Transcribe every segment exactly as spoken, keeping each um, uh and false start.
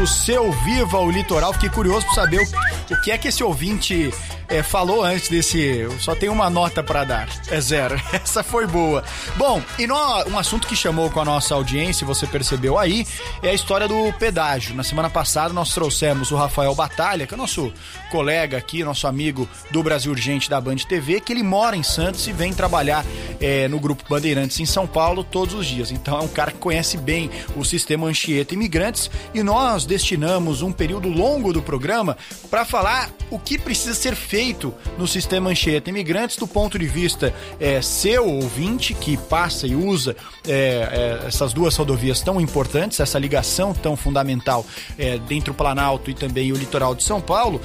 do Seu Viva o Litoral. Fiquei curioso para saber o, o que é que esse ouvinte é, falou antes desse... Só tem uma nota para dar, é zero. Essa foi boa. Bom, e no, um assunto que chamou com a nossa audiência, você percebeu aí, é a história do pedágio. Na semana passada nós trouxemos o Rafael Batalha, que é nosso colega aqui, nosso amigo do Brasil Urgente da Band T V, que ele mora em Santos e vem trabalhar é, no Grupo Bandeirantes em São Paulo todos os dias. Então é um cara que conhece bem o sistema Anchieta Imigrantes e nós destinamos um período longo do programa para falar o que precisa ser feito no sistema Anchieta Imigrantes do ponto de vista é, seu ouvinte que passa e usa é, é, essas duas rodovias tão importantes, essa ligação tão fundamental é, dentro do Planalto e também o litoral de São Paulo.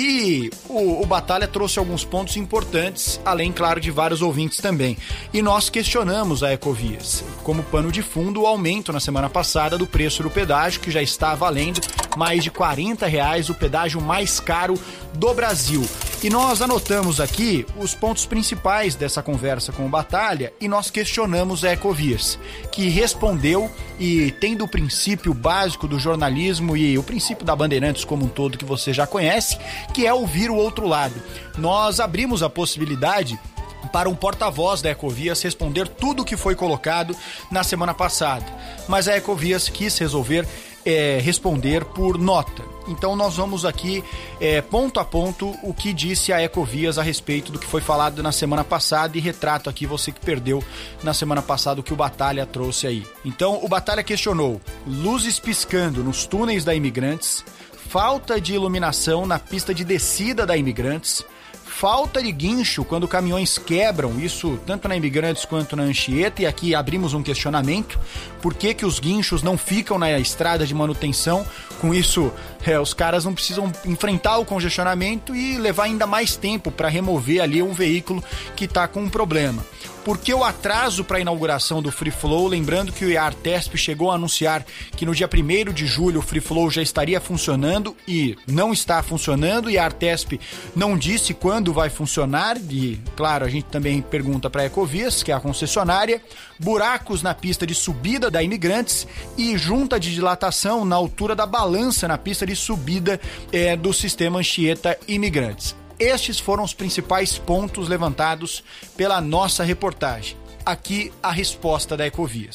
E o, o Batalha trouxe alguns pontos importantes, além, claro, de vários ouvintes também. E nós questionamos a Ecovias, como pano de fundo, o aumento na semana passada do preço do pedágio, que já está valendo mais de quarenta reais, o pedágio mais caro do Brasil. E nós anotamos aqui os pontos principais dessa conversa com o Batalha e nós questionamos a Ecovias, que respondeu e tendo o princípio básico do jornalismo e o princípio da Bandeirantes como um todo que você já conhece, que é ouvir o outro lado. Nós abrimos a possibilidade para um porta-voz da Ecovias responder tudo o que foi colocado na semana passada, mas a Ecovias quis resolver é, responder por nota. Então nós vamos aqui é, ponto a ponto o que disse a Ecovias a respeito do que foi falado na semana passada e retrato aqui você que perdeu na semana passada o que o Batalha trouxe aí. Então o Batalha questionou luzes piscando nos túneis da Imigrantes, falta de iluminação na pista de descida da Imigrantes, falta de guincho quando caminhões quebram, isso tanto na Imigrantes quanto na Anchieta, e aqui abrimos um questionamento, por que que os guinchos não ficam na estrada de manutenção? Com isso, é, os caras não precisam enfrentar o congestionamento e levar ainda mais tempo para remover ali um veículo que está com um problema. Por que o atraso para a inauguração do Free Flow? Lembrando que o Artesp chegou a anunciar que no dia primeiro de julho o Free Flow já estaria funcionando e não está funcionando, e a Artesp não disse quando vai funcionar. E, claro, a gente também pergunta para a Ecovias, que é a concessionária, buracos na pista de subida da Imigrantes e junta de dilatação na altura da balança na pista de subida é, do sistema Anchieta Imigrantes. Estes foram os principais pontos levantados pela nossa reportagem. Aqui a resposta da Ecovias.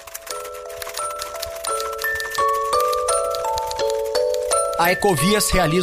A Ecovias realiza